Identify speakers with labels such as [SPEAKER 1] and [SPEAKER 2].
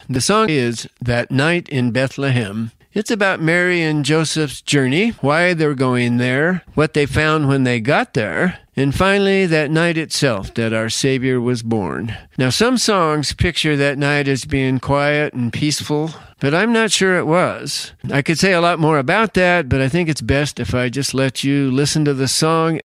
[SPEAKER 1] The song is That Night in Bethlehem. It's about Mary and Joseph's journey, why they're going there, what they found when they got there, and finally that night itself that our Savior was born. Now, some songs picture that night as being quiet and peaceful, but I'm not sure it was. I could say a lot more about that, but I think it's best if I just let you listen to the song